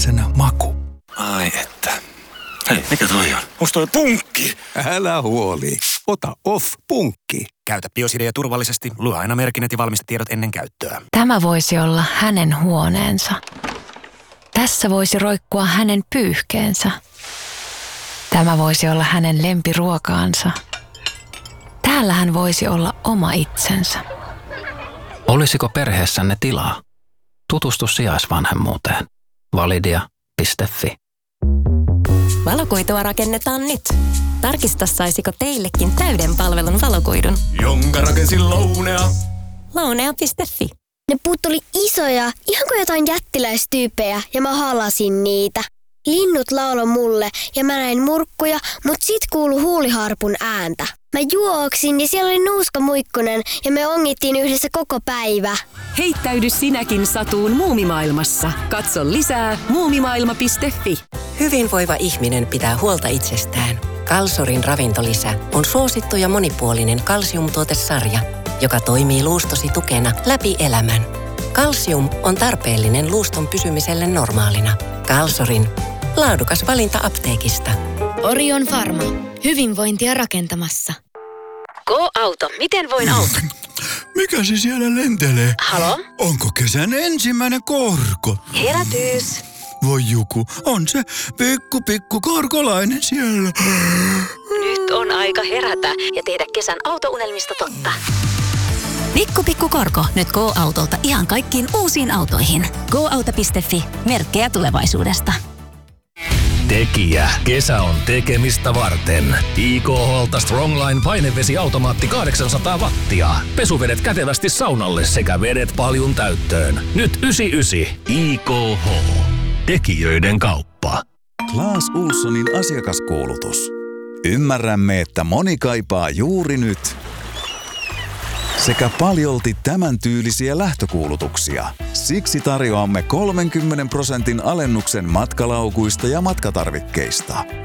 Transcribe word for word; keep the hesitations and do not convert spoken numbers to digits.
perheessä maku. Ai että. Hei, mikä toi on? Onks toi punkki? Älä huoli. Ota Off-punkki. Käytä Biosidea turvallisesti. Lue aina merkinnät ja valmistetiedot ennen käyttöä. Tämä voisi olla hänen huoneensa. Tässä voisi roikkua hänen pyyhkeensä. Tämä voisi olla hänen lempiruokaansa. Täällä hän voisi olla oma itsensä. Olisiko perheessänne tilaa? Tutustu sijaisvanhemmuuteen. Validia piste fi. Valokuitua rakennetaan nyt. Tarkista, saisiko teillekin täyden palvelun valokuidun. Jonka rakensin Lounea. Lounea piste fi. Ne puut oli isoja, ihan kuin jotain jättiläistyyppejä, ja mä halasin niitä. Linnut lauloi mulle, ja mä näin murkkuja, mut sit kuului huuliharpun ääntä. Mä juoksin, ja siellä oli Nuuska Muikkunen, ja me ongittiin yhdessä koko päivä. Heittäydy sinäkin satuun muumimaailmassa. Katso lisää muumimaailma piste fi. Hyvinvoiva ihminen pitää huolta itsestään. Kalsorin ravintolisä on suosittu ja monipuolinen kalsiumtuotesarja, joka toimii luustosi tukena läpi elämän. Kalsium on tarpeellinen luuston pysymiselle normaalina. Kalsorin laadukas valinta apteekista. Orion Pharma. Hyvinvointia rakentamassa. Go-auto. Miten voin auttaa? Mikä se siellä lentelee? Halo? Onko kesän ensimmäinen korko? Herätys. Voi Juku, on se pikku pikku korkolainen siellä. Nyt on aika herätä ja tehdä kesän autounelmista totta. Pikku pikku korko nyt Go-autolta ihan kaikkiin uusiin autoihin. go auto piste fi. Merkkejä tulevaisuudesta. Tekijä. Kesä on tekemistä varten. I K H:lta Strongline painevesiautomaatti kahdeksansataa wattia. Pesuvedet kätevästi saunalle sekä vedet paljun täyttöön. Nyt yhdeksänkymmentäyhdeksän. I K H. Tekijöiden kauppa. Clas Ohlsonin asiakaskuulutus. Ymmärrämme, että moni kaipaa juuri nyt sekä paljolti tämän tyylisiä lähtökuulutuksia. Siksi tarjoamme kolmenkymmenen prosentin alennuksen matkalaukuista ja matkatarvikkeista.